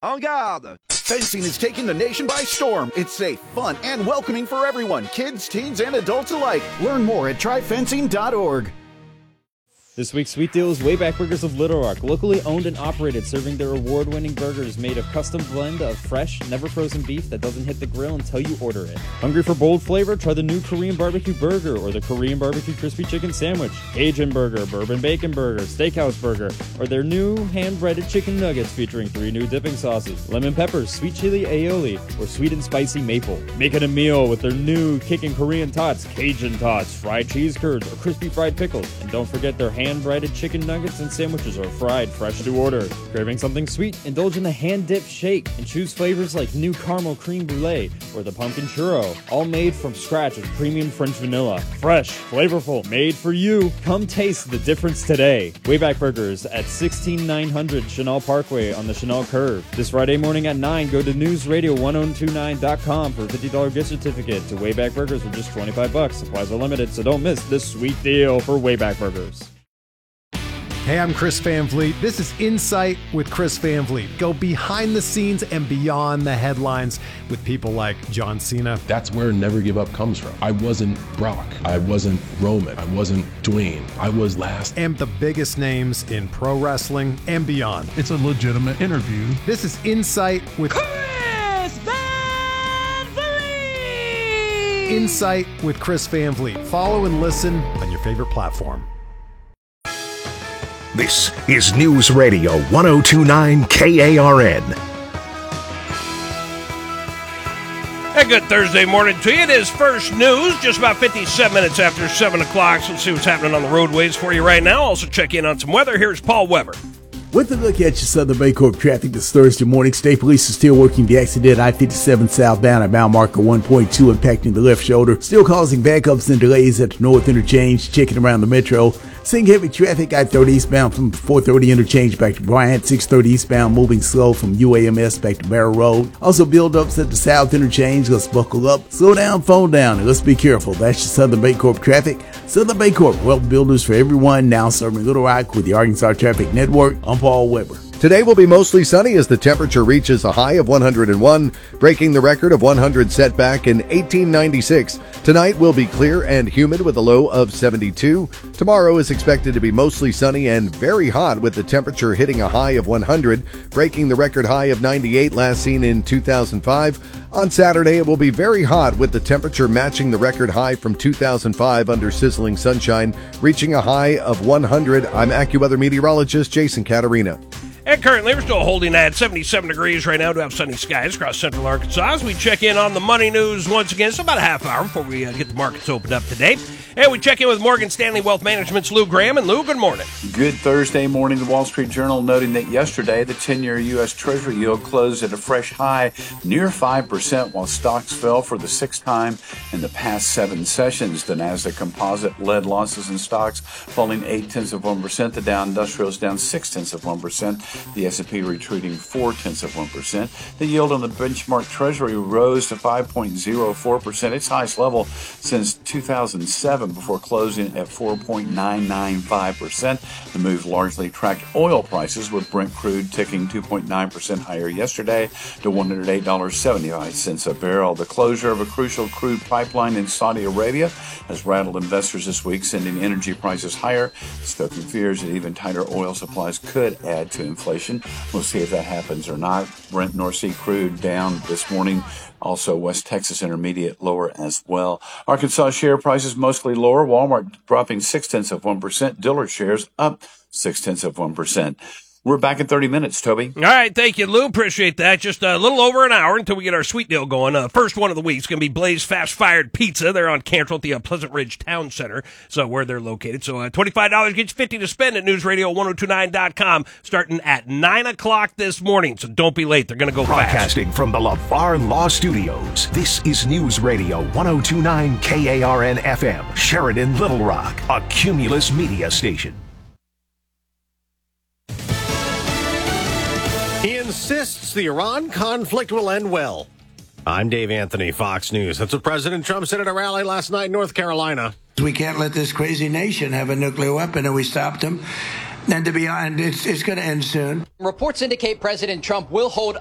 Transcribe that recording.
En garde! Fencing is taking the nation by storm. It's safe, fun, and welcoming for everyone, kids, teens, and adults alike. Learn more at tryfencing.org. This week's Sweet Deal is Wayback Burgers of Little Rock, locally owned and operated, serving their award-winning burgers made of custom blend of fresh, never-frozen beef that doesn't hit the grill until you order it. Hungry for bold flavor? Try the new Korean barbecue burger or the Korean barbecue crispy chicken sandwich, Cajun burger, bourbon bacon burger, steakhouse burger, or their new hand-breaded chicken nuggets featuring 3 new dipping sauces, lemon peppers, sweet chili aioli, or sweet and spicy maple. Make it a meal with their new kicking Korean tots, Cajun tots, fried cheese curds, or crispy fried pickles. And don't forget their hand-breaded chicken nuggets and sandwiches are fried fresh to order. Craving something sweet? Indulge in the hand-dipped shake and choose flavors like new caramel creme brulee or the pumpkin churro, all made from scratch with premium French vanilla. Fresh, flavorful, made for you. Come taste the difference today. Wayback Burgers at 16900 Chenal Parkway on the Chenal Curve. This Friday morning at 9, go to newsradio1029.com for a $50 gift certificate to Wayback Burgers for just $25. Supplies are limited, so don't miss this sweet deal for Wayback Burgers. Hey, I'm Chris Van Vliet. This is Insight with Chris Van Vliet. Go behind the scenes and beyond the headlines with people like John Cena. That's where Never Give Up comes from. I wasn't Brock. I wasn't Roman. I wasn't Dwayne. I was last. And the biggest names in pro wrestling and beyond. It's a legitimate interview. This is Insight with Chris Van Vliet. Insight with Chris Van Vliet. Follow and listen on your favorite platform. This is News Radio 1029 KARN. And good Thursday morning to you. It is First News, just about 57 minutes after 7 o'clock. So let's see what's happening on the roadways for you right now. Also check in on some weather. Here's Paul Weber. With a look at your Southern Baycorp traffic this Thursday morning, State Police is still working the accident I-57 southbound at mile marker 1.2, impacting the left shoulder, still causing backups and delays at the North Interchange, checking around the metro. Seeing heavy traffic I-30 eastbound from 430 interchange back to Bryant, 630 eastbound moving slow from UAMS back to Barrow Road. Also build-ups at the South Interchange. Let's buckle up, slow down, phone down, and let's be careful. That's your Southern Baycorp traffic. Southern Baycorp, wealth builders for everyone, now serving Little Rock with the Arkansas Traffic Network. I'm Paul Weber. Today will be mostly sunny as the temperature reaches a high of 101, breaking the record of 100 set back in 1896. Tonight will be clear and humid with a low of 72. Tomorrow is expected to be mostly sunny and very hot with the temperature hitting a high of 100, breaking the record high of 98 last seen in 2005. On Saturday, it will be very hot with the temperature matching the record high from 2005 under sizzling sunshine, reaching a high of 100. I'm AccuWeather meteorologist Jason Caterina. And currently, we're still holding at 77 degrees right now to have sunny skies across central Arkansas. As we check in on the money news once again, it's about a half hour before we get the markets opened up today. And we check in with Morgan Stanley Wealth Management's Lou Graham. And Lou, good morning. Good Thursday morning. The Wall Street Journal noting that yesterday the 10-year U.S. Treasury yield closed at a fresh high near 5%, while stocks fell for the sixth time in the past 7 sessions. The Nasdaq Composite led losses in stocks, falling 0.8%. The Dow Industrials down 0.6%. The S&P retreating 0.4%. The yield on the benchmark Treasury rose to 5.04%, its highest level since 2007, before closing at 4.995%. The move largely tracked oil prices, with Brent crude ticking 2.9% higher yesterday to $108.75 a barrel. The closure of a crucial crude pipeline in Saudi Arabia has rattled investors this week, sending energy prices higher, stoking fears that even tighter oil supplies could add to inflation. We'll see if that happens or not. Brent North Sea crude down this morning. Also, West Texas Intermediate lower as well. Arkansas share prices mostly lower. Walmart dropping 0.6%. Dillard shares up 0.6%. We're back in 30 minutes, Toby. All right, thank you, Lou. Appreciate that. Just a little over an hour until we get our sweet deal going. First one of the week is going to be Blaze Fast Fired Pizza. They're on Cantrell at the Pleasant Ridge Town Center, so where they're located. So $25 gets you $50 to spend at newsradio1029.com, starting at 9 o'clock this morning. So don't be late. They're going to go Broadcasting fast. from the LaFar Law Studios, this is News Radio 1029 KARN FM, Sheridan, Little Rock, a Cumulus media station. He insists the Iran conflict will end well. I'm Dave Anthony, Fox News. That's what President Trump said at a rally last night in North Carolina. We can't let this crazy nation have a nuclear weapon, and we stopped them. And to be honest, it's going to end soon. Reports indicate President Trump will hold